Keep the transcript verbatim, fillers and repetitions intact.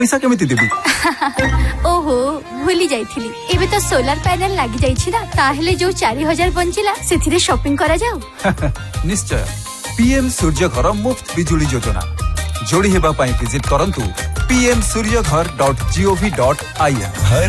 पैसा केमिति देबी ओहो भूली जाइथिली एबे तो सोलर पैनल लागी जाइछि ना ताहेले जो चार हजार बंचिला सेथिरे शॉपिंग करा जाऊ निश्चय पीएम सूर्य घर मुफ्त बिजुली योजना जोड़ी हेबा पई विजिट करंतु पी एम सूर्य घर dot G O V dot I N.